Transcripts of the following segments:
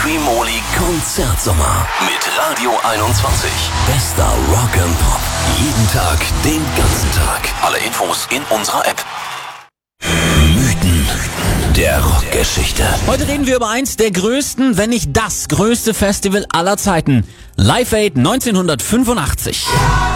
Primoly Konzertsommer mit Radio 21. Bester Rock and Pop. Jeden Tag, den ganzen Tag. Alle Infos in unserer App. Mythen der Rockgeschichte. Heute reden wir über eins der größten, wenn nicht das größte Festival aller Zeiten. Live Aid 1985.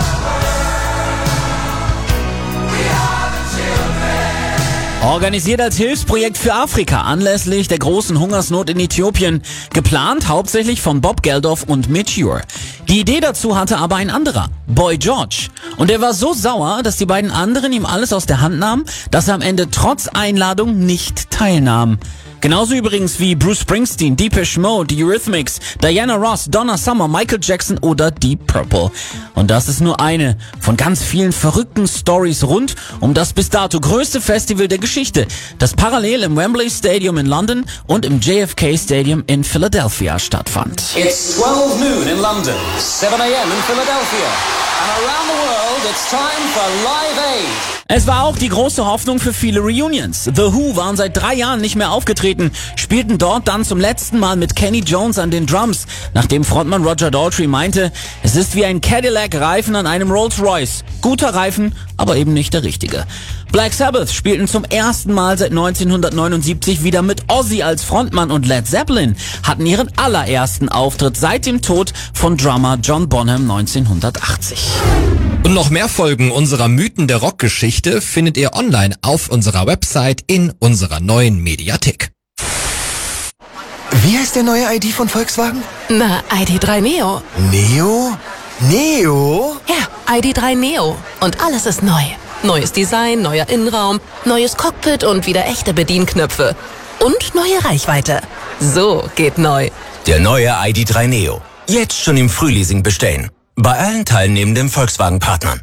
Organisiert als Hilfsprojekt für Afrika anlässlich der großen Hungersnot in Äthiopien. Geplant hauptsächlich von Bob Geldof und Mitch Ure. Die Idee dazu hatte aber ein anderer, Boy George. Und er war so sauer, dass die beiden anderen ihm alles aus der Hand nahmen, dass er am Ende trotz Einladung nicht teilnahm. Genauso übrigens wie Bruce Springsteen, Depeche Mode, die Eurythmics, Diana Ross, Donna Summer, Michael Jackson oder Deep Purple. Und das ist nur eine von ganz vielen verrückten Stories rund um das bis dato größte Festival der Geschichte, das parallel im Wembley Stadium in London und im JFK Stadium in Philadelphia stattfand. It's 12 noon in London, 7 a.m. in Philadelphia. And around the world, it's time for Live Aid. Es war auch die große Hoffnung für viele Reunions. The Who waren seit 3 Jahren nicht mehr aufgetreten, spielten dort dann zum letzten Mal mit Kenny Jones an den Drums, nachdem Frontmann Roger Daltrey meinte, es ist wie ein Cadillac-Reifen an einem Rolls-Royce. Guter Reifen, aber eben nicht der richtige. Black Sabbath spielten zum ersten Mal seit 1979 wieder mit Ozzy als Frontmann und Led Zeppelin hatten ihren allerersten Auftritt seit dem Tod von Drummer John Bonham 1980. Und noch mehr Folgen unserer Mythen der Rockgeschichte findet ihr online auf unserer Website in unserer neuen Mediathek. Wie heißt der neue ID von Volkswagen? Na, ID.3 Neo. Neo? Neo? Ja, ID.3 Neo. Und alles ist neu. Neues Design, neuer Innenraum, neues Cockpit und wieder echte Bedienknöpfe. Und neue Reichweite. So geht neu. Der neue ID.3 Neo. Jetzt schon im Frühleasing bestellen. Bei allen teilnehmenden Volkswagen-Partnern.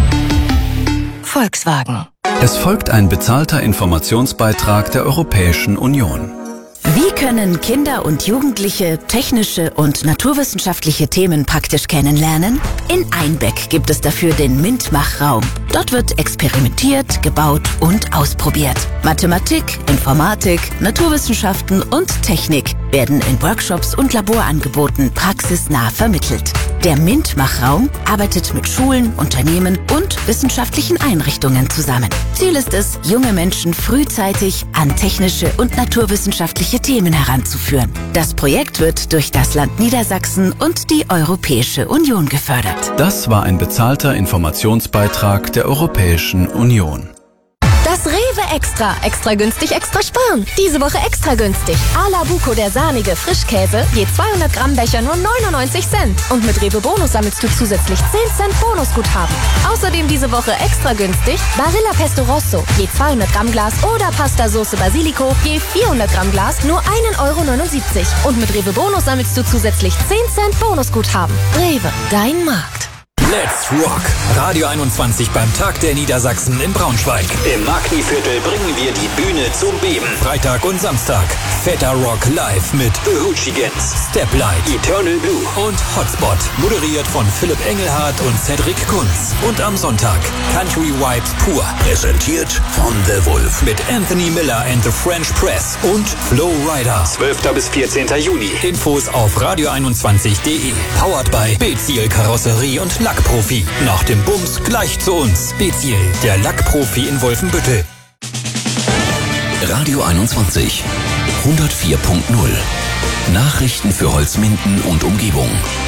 Volkswagen. Es folgt ein bezahlter Informationsbeitrag der Europäischen Union. Wie können Kinder und Jugendliche technische und naturwissenschaftliche Themen praktisch kennenlernen? In Einbeck gibt es dafür den MINT-Mach-Raum. Dort wird experimentiert, gebaut und ausprobiert. Mathematik, Informatik, Naturwissenschaften und Technik werden in Workshops und Laborangeboten praxisnah vermittelt. Der MINT-Mach-Raum arbeitet mit Schulen, Unternehmen und wissenschaftlichen Einrichtungen zusammen. Ziel ist es, junge Menschen frühzeitig an technische und naturwissenschaftliche Themen heranzuführen. Das Projekt wird durch das Land Niedersachsen und die Europäische Union gefördert. Das war ein bezahlter Informationsbeitrag der Europäischen Union. Das Rewe Extra. Extra günstig, extra sparen. Diese Woche extra günstig. A-la Buco, der sahnige Frischkäse, je 200 Gramm Becher nur 99 Cent. Und mit Rewe Bonus sammelst du zusätzlich 10 Cent Bonusguthaben. Außerdem diese Woche extra günstig Barilla Pesto Rosso, je 200 Gramm Glas oder Pasta Sauce Basilico, je 400 Gramm Glas nur 1,79 €. Und mit Rewe Bonus sammelst du zusätzlich 10 Cent Bonusguthaben. Rewe, dein Markt. Let's Rock! Radio 21 beim Tag der Niedersachsen in Braunschweig. Im Magni-Viertel bringen wir die Bühne zum Beben. Freitag und Samstag. Fetter Rock live mit Hoochigans, Steplight, Eternal Blue und Hotspot. Moderiert von Philipp Engelhardt und Cedric Kunz. Und am Sonntag Country Vibes pur. Präsentiert von The Wolf. Mit Anthony Miller and the French Press und Flow Rider. 12. bis 14. Juni. Infos auf radio21.de. Powered by Beziel Karosserie und Lackprofi. Nach dem Bums gleich zu uns. Beziel, der Lackprofi in Wolfenbüttel. Radio 21 104.0. Nachrichten für Holzminden und Umgebung.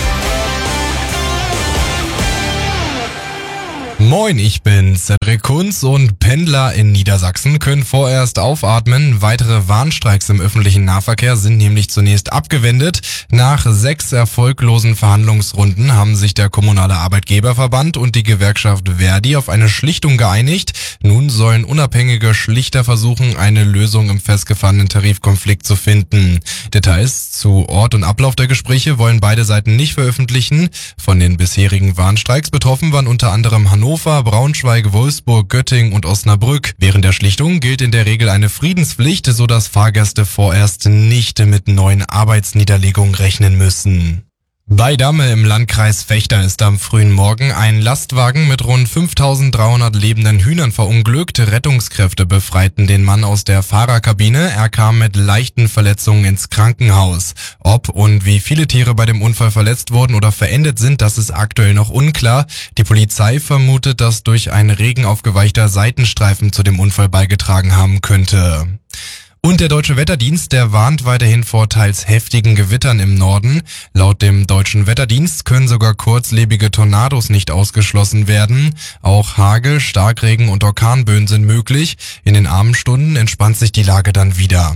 Moin, ich bin Cedric Kunz und Pendler in Niedersachsen können vorerst aufatmen. Weitere Warnstreiks im öffentlichen Nahverkehr sind nämlich zunächst abgewendet. Nach 6 erfolglosen Verhandlungsrunden haben sich der Kommunale Arbeitgeberverband und die Gewerkschaft Verdi auf eine Schlichtung geeinigt. Nun sollen unabhängige Schlichter versuchen, eine Lösung im festgefahrenen Tarifkonflikt zu finden. Details zu Ort und Ablauf der Gespräche wollen beide Seiten nicht veröffentlichen. Von den bisherigen Warnstreiks betroffen waren unter anderem Hannover, Braunschweig, Wolfsburg, Göttingen und Osnabrück. Während der Schlichtung gilt in der Regel eine Friedenspflicht, sodass Fahrgäste vorerst nicht mit neuen Arbeitsniederlegungen rechnen müssen. Bei Damme im Landkreis Vechta ist am frühen Morgen ein Lastwagen mit rund 5.300 lebenden Hühnern verunglückt. Rettungskräfte befreiten den Mann aus der Fahrerkabine. Er kam mit leichten Verletzungen ins Krankenhaus. Ob und wie viele Tiere bei dem Unfall verletzt wurden oder verendet sind, das ist aktuell noch unklar. Die Polizei vermutet, dass durch einen Regen aufgeweichter Seitenstreifen zu dem Unfall beigetragen haben könnte. Und der Deutsche Wetterdienst, der warnt weiterhin vor teils heftigen Gewittern im Norden. Laut dem Deutschen Wetterdienst können sogar kurzlebige Tornados nicht ausgeschlossen werden. Auch Hagel, Starkregen und Orkanböen sind möglich. In den Abendstunden entspannt sich die Lage dann wieder.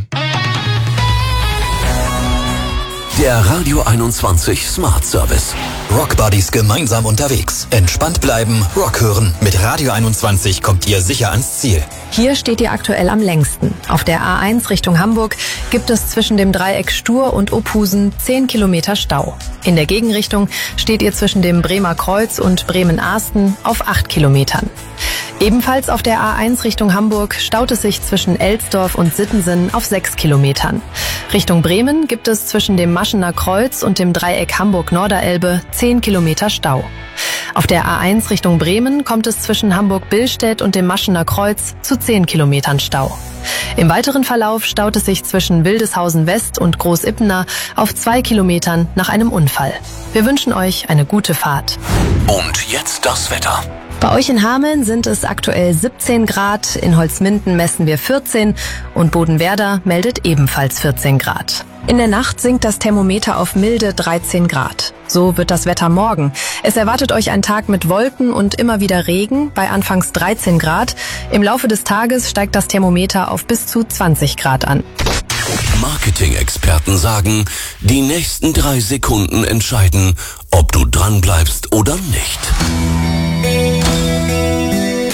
Der Radio 21 Smart Service. Rock Buddies gemeinsam unterwegs. Entspannt bleiben, Rock hören. Mit Radio 21 kommt ihr sicher ans Ziel. Hier steht ihr aktuell am längsten. Auf der A1 Richtung Hamburg gibt es zwischen dem Dreieck Stur und Ophusen 10 Kilometer Stau. In der Gegenrichtung steht ihr zwischen dem Bremer Kreuz und Bremen-Ahsten auf 8 Kilometern. Ebenfalls auf der A1 Richtung Hamburg staut es sich zwischen Elsdorf und Sittensen auf 6 Kilometern. Richtung Bremen gibt es zwischen dem Maschener Kreuz und dem Dreieck Hamburg-Norderelbe 10 Kilometer Stau. Auf der A1 Richtung Bremen kommt es zwischen Hamburg-Billstedt und dem Maschener Kreuz zu 10 Kilometern Stau. Im weiteren Verlauf staut es sich zwischen Wildeshausen West und Großippener auf 2 Kilometern nach einem Unfall. Wir wünschen euch eine gute Fahrt. Und jetzt das Wetter. Bei euch in Hameln sind es aktuell 17 Grad, in Holzminden messen wir 14 und Bodenwerder meldet ebenfalls 14 Grad. In der Nacht sinkt das Thermometer auf milde 13 Grad. So wird das Wetter morgen. Es erwartet euch ein Tag mit Wolken und immer wieder Regen bei anfangs 13 Grad. Im Laufe des Tages steigt das Thermometer auf bis zu 20 Grad an. Marketing-Experten sagen, die nächsten 3 Sekunden entscheiden, ob du dranbleibst oder nicht.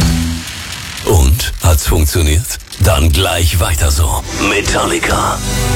Und? Hat's funktioniert? Dann gleich weiter so. Metallica.